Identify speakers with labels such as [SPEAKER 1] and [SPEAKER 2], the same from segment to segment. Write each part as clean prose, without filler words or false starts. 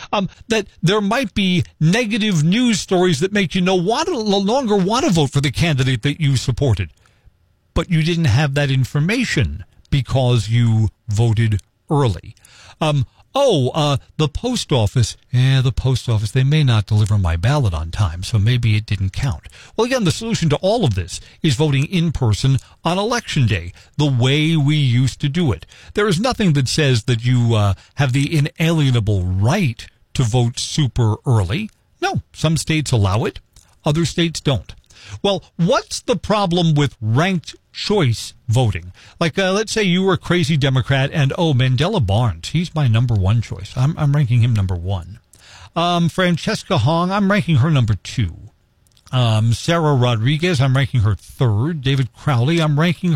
[SPEAKER 1] that there might be negative news stories that make you no longer want to vote for the candidate that you supported. But you didn't have that information because you voted early. The post office. The post office, they may not deliver my ballot on time, so maybe it didn't count. Well, again, the solution to all of this is voting in person on Election Day, the way we used to do it. There is nothing that says that you have the inalienable right to vote super early. No, some states allow it. Other states don't. Well, what's the problem with ranked choice voting? Like, let's say you were a crazy Democrat and, Mandela Barnes, he's my number one choice. I'm ranking him number one. Francesca Hong, I'm ranking her number two. Sarah Rodriguez, I'm ranking her third. David Crowley, I'm ranking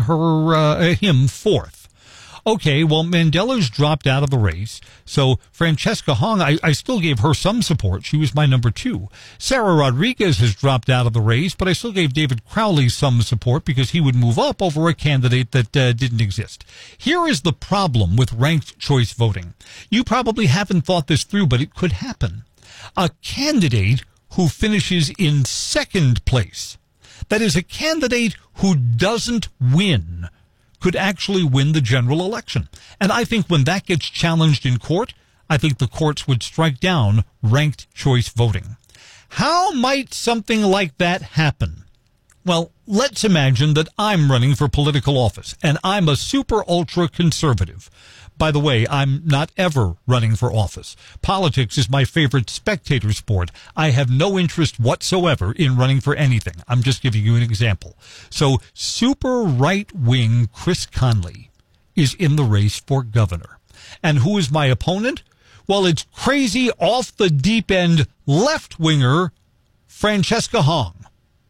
[SPEAKER 1] him fourth. Okay, well, Mandela's dropped out of the race, so Francesca Hong, I still gave her some support. She was my number two. Sarah Rodriguez has dropped out of the race, but I still gave David Crowley some support because he would move up over a candidate that didn't exist. Here is the problem with ranked choice voting. You probably haven't thought this through, but it could happen. A candidate who finishes in second place, that is, a candidate who doesn't win, could actually win the general election. And I think when that gets challenged in court, I think the courts would strike down ranked choice voting. How might something like that happen? Well, let's imagine that I'm running for political office, and I'm a super ultra conservative. By the way, I'm not ever running for office. Politics is my favorite spectator sport. I have no interest whatsoever in running for anything. I'm just giving you an example. So, super right-wing Chris Conley is in the race for governor. And who is my opponent? Well, it's crazy, off-the-deep-end left-winger Francesca Hong.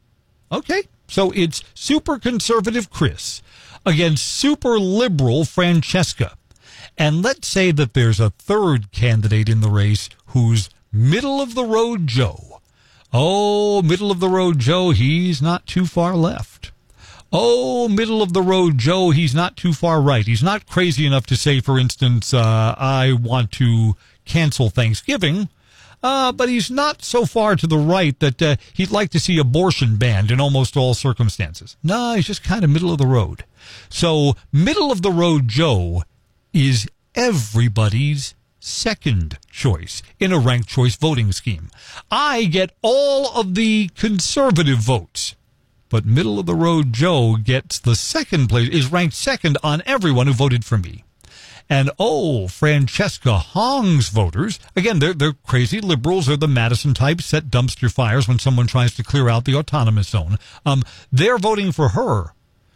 [SPEAKER 1] Okay, so it's super conservative Chris against super liberal Francesca. And let's say that there's a third candidate in the race who's middle-of-the-road Joe. Oh, middle-of-the-road Joe, he's not too far left. Oh, middle-of-the-road Joe, he's not too far right. He's not crazy enough to say, for instance, I want to cancel Thanksgiving. But he's not so far to the right that he'd like to see abortion banned in almost all circumstances. No, he's just kind of middle of the road. So middle-of-the-road Joe is everybody's second choice in a ranked choice voting scheme. I get all of the conservative votes, but middle-of-the-road Joe gets the second place, is ranked second on everyone who voted for me. And Francesca Hong's voters, again, they're crazy liberals. They're the Madison types, set dumpster fires when someone tries to clear out the autonomous zone. They're voting for her.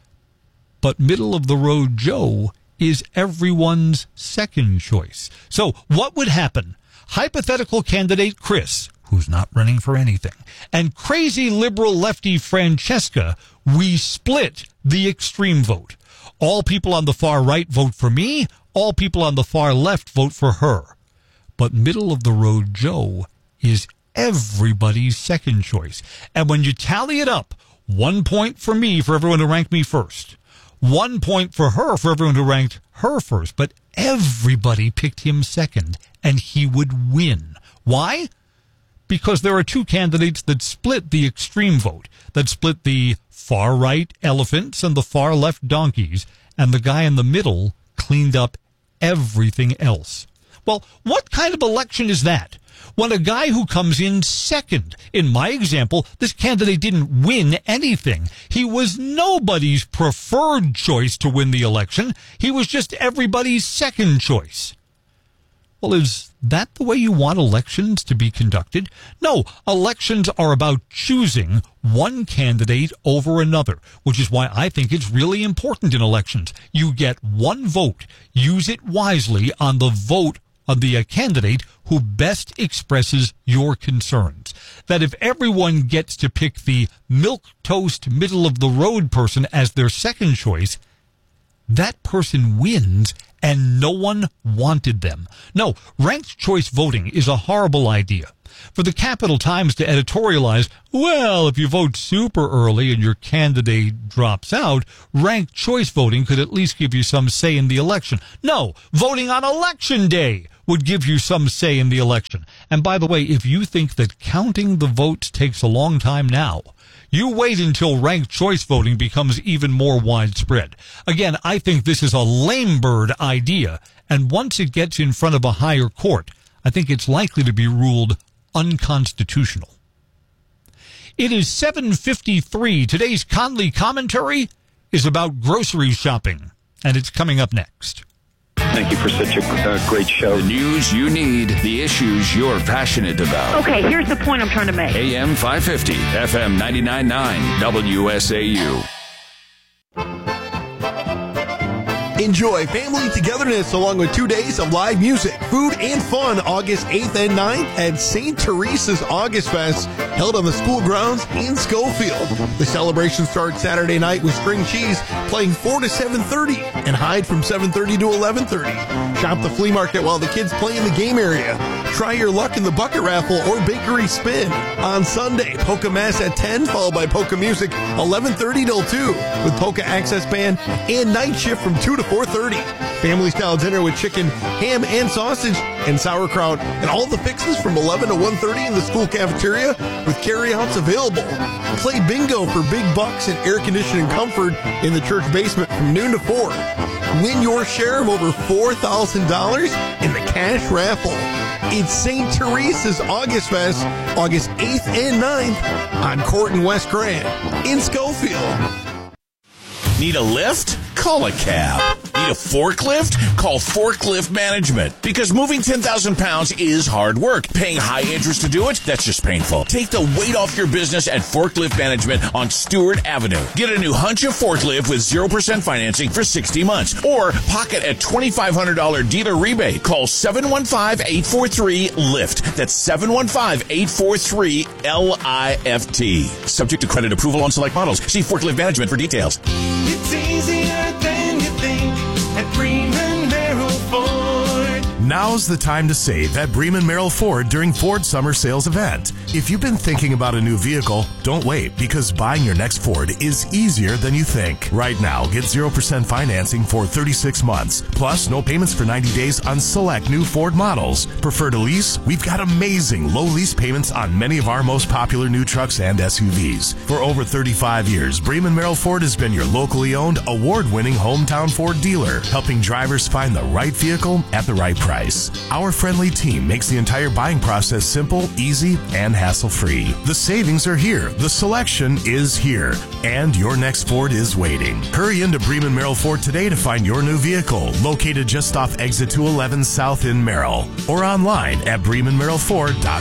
[SPEAKER 1] But middle-of-the-road Joe is everyone's second choice. So what would happen? Hypothetical candidate Chris, who's not running for anything, and crazy liberal lefty Francesca, we split the extreme vote. All people on the far right vote for me. All people on the far left vote for her. But middle-of-the-road Joe is everybody's second choice. And when you tally it up, 1 point for me for everyone who ranked me first. 1 point for her for everyone who ranked her first. But everybody picked him second, and he would win. Why? Because there are two candidates that split the extreme vote, that split the far right elephants and the far left donkeys, and the guy in the middle cleaned up everything else. Well, what kind of election is that? When a guy who comes in second, in my example, this candidate didn't win anything. He was nobody's preferred choice to win the election. He was just everybody's second choice. Well, is that the way you want elections to be conducted? No, elections are about choosing one candidate over another, which is why I think it's really important in elections. You get one vote. Use it wisely on the vote of the candidate who best expresses your concerns. That if everyone gets to pick the milquetoast, middle-of-the-road person as their second choice, that person wins, and no one wanted them. No, ranked choice voting is a horrible idea. For the Capital Times to editorialize, well, if you vote super early and your candidate drops out, ranked choice voting could at least give you some say in the election. No, voting on Election Day would give you some say in the election. And by the way, if you think that counting the votes takes a long time now, you wait until ranked choice voting becomes even more widespread. Again, I think this is a lame bird idea, and once it gets in front of a higher court, I think it's likely to be ruled unconstitutional. It is 7:53. Today's Conley Commentary is about grocery shopping, and it's coming up next.
[SPEAKER 2] Thank you for such a great show.
[SPEAKER 3] The news you need, the issues you're passionate about.
[SPEAKER 4] Okay, here's the point I'm trying to make.
[SPEAKER 3] AM 550, FM 99.9, WSAU.
[SPEAKER 5] Enjoy family togetherness along with 2 days of live music, food, and fun August 8th and 9th at St. Teresa's August Fest, held on the school grounds in Schofield. The celebration starts Saturday night with String Cheese playing 4 to 7:30 and Hyde from 7:30 to 11:30. Shop the flea market while the kids play in the game area. Try your luck in the bucket raffle or bakery spin. On Sunday, polka mass at 10, followed by polka music 11:30 till 2 with polka access band and night shift from 2 to 4:30. Family style dinner with chicken, ham, and sausage and sauerkraut, and all the fixes from 11 to 1:30 in the school cafeteria with carryouts available. Play bingo for big bucks and air conditioning comfort in the church basement from noon to 4. Win your share of over $4,000 in the cash raffle. It's St. Teresa's August Fest, August 8th and 9th on Court and West Grand in Schofield.
[SPEAKER 6] Need a lift? Call a cab. Need a forklift? Call Forklift Management. Because moving 10,000 pounds is hard work. Paying high interest to do it? That's just painful. Take the weight off your business at Forklift Management on Stewart Avenue. Get a new Huncha forklift with 0% financing for 60 months. Or pocket a $2,500 dealer rebate. Call 715-843-LIFT. That's 715-843-LIFT. Subject to credit approval on select models. See Forklift Management for details.
[SPEAKER 7] It's easier than you think at Bremen Merrill Ford.
[SPEAKER 8] Now's the time to save at Bremen Merrill Ford during Ford Summer Sales Event. If you've been thinking about a new vehicle, don't wait, because buying your next Ford is easier than you think. Right now, get 0% financing for 36 months, plus no payments for 90 days on select new Ford models. Prefer to lease? We've got amazing low lease payments on many of our most popular new trucks and SUVs. For over 35 years, Bremen Merrill Ford has been your locally owned, award-winning hometown Ford dealer, helping drivers find the right vehicle at the right price. Our friendly team makes the entire buying process simple, easy, and hassle-free. The savings are here. The selection is here. And your next Ford is waiting. Hurry into Bremen Merrill Ford today to find your new vehicle, located just off Exit 211 South in Merrill, or online at BremenMerrillFord.com.